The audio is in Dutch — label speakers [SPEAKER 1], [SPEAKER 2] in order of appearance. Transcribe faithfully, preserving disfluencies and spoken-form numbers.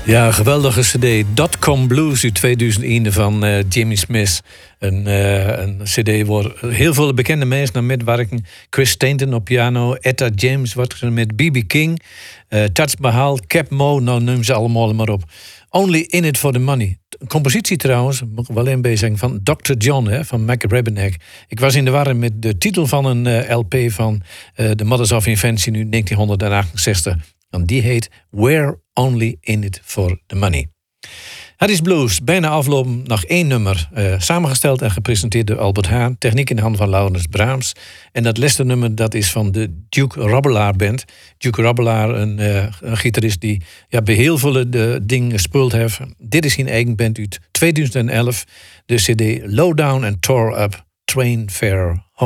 [SPEAKER 1] Ja, geweldige cd. Dotcom Blues uit tweeduizend één van uh, Jimmy Smith. Een, uh, een cd waar heel veel bekende mensen aan metwerken. Chris Stainton op piano, Etta James wat met B B King, uh, Taj Mahal, Cap Mo, nou noem ze allemaal maar op. Only in it for the money. Compositie trouwens, moet ik wel een beetje zeggen, van doctor John, hè, van Mac Rebennack. Ik was in de war met de titel van een uh, L P van uh, The Mothers of Invention uit negentien achtenzestig. En die heet We're Only in it for the money. Het is blues, bijna aflopen, nog één nummer. Uh, samengesteld en gepresenteerd door Albert Haan. Techniek in de hand van Laurens Brahms. En dat laatste nummer dat is van de Duke Robelaar Band. Duke Robelaar, een, uh, een gitarist die ja, bij heel veel de dingen gespeeld heeft. Dit is zijn eigen band uit tweeduizend elf. De cd Low Down and Tore Up, Train Fare Home.